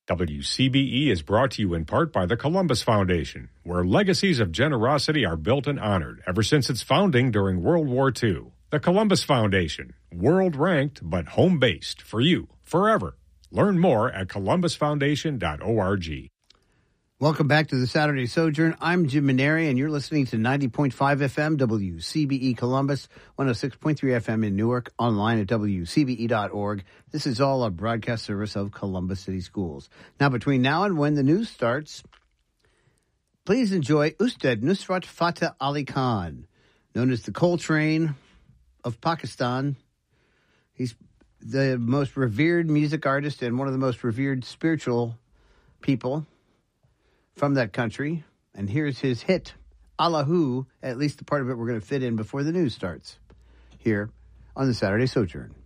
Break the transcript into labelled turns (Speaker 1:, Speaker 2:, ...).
Speaker 1: WCBE is brought to you in part by the Columbus Foundation, where legacies of generosity are built and honored ever since its founding during World War II. The Columbus Foundation, world-ranked but home-based for you, forever. Learn more at columbusfoundation.org.
Speaker 2: Welcome back to the Saturday Sojourn. I'm Jim Maneri, and you're listening to 90.5 FM WCBE Columbus, 106.3 FM in Newark, online at WCBE.org. This is all a broadcast service of Columbus City Schools. Now, between now and when the news starts, please enjoy Ustad Nusrat Fateh Ali Khan, known as the Coltrane of Pakistan. He's the most revered music artist and one of the most revered spiritual people from that country. And here's his hit, Allahu, at least the part of it we're going to fit in before the news starts, here on the Saturday Sojourn.